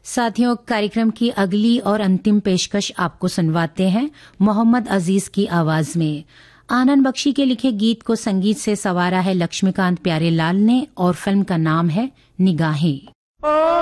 साथियों, कार्यक्रम की अगली और अंतिम पेशकश आपको सुनवाते हैं मोहम्मद अजीज की आवाज में। आनंद बख्शी के लिखे गीत को संगीत से संवारा है लक्ष्मीकांत प्यारेलाल ने और फिल्म का नाम है निगाहें।